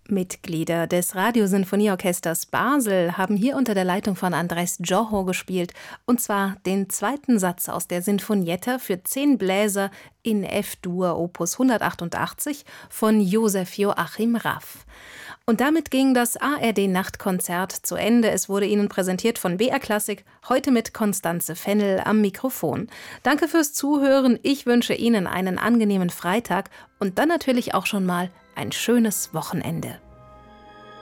Mitglieder des Radiosinfonieorchesters Basel haben hier unter der Leitung von Andres Joho gespielt, und zwar den zweiten Satz aus der Sinfonietta für 10 Bläser in F-Dur Opus 188 von Josef Joachim Raff. Und damit ging das ARD-Nachtkonzert zu Ende. Es wurde Ihnen präsentiert von BR Klassik, heute mit Constanze Fennel am Mikrofon. Danke fürs Zuhören. Ich wünsche Ihnen einen angenehmen Freitag und dann natürlich auch schon mal ein schönes Wochenende.